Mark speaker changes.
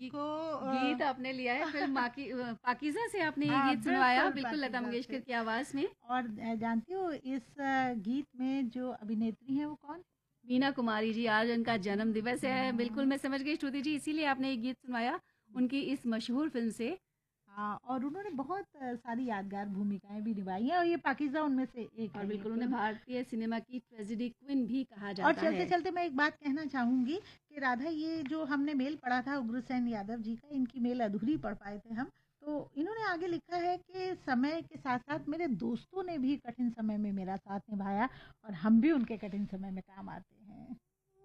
Speaker 1: को
Speaker 2: गीत आपने लिया है फिल्म पाकीज़ा से, आपने ये
Speaker 1: हाँ
Speaker 2: गीत सुनवाया
Speaker 1: बिल्कुल
Speaker 2: बिल्कुल लता
Speaker 1: पाकिज़ा
Speaker 2: मंगेशकर
Speaker 1: से।
Speaker 2: की आवाज में।
Speaker 1: और जानती हो इस गीत में जो अभिनेत्री है वो कौन?
Speaker 2: मीना कुमारी जी, आज उनका जन्म दिवस है। बिल्कुल मैं समझ गई श्रुति जी, इसीलिए आपने ये गीत सुनवाया उनकी इस मशहूर फिल्म से।
Speaker 1: हाँ, और उन्होंने बहुत सारी यादगार भूमिकाएं भी निभाई हैं और ये पाकिज़ा उनमें से एक
Speaker 2: और
Speaker 1: है ये
Speaker 2: बिल्कुल उन्हें
Speaker 1: फिल्म।
Speaker 2: भारतीय सिनेमा की ट्रेजेडी क्वीन भी कहा
Speaker 1: और
Speaker 2: जाता
Speaker 1: चलते
Speaker 2: है।
Speaker 1: चलते मैं एक बात कहना चाहूंगी कि राधा, ये जो हमने मेल पढ़ा था उग्रसेन यादव जी का, इनकी मेल अधूरी पढ़ पाए थे हम। तो इन्होंने आगे लिखा है कि समय के साथ साथ मेरे दोस्तों ने भी कठिन समय में मेरा साथ निभाया और हम भी उनके कठिन समय में काम आते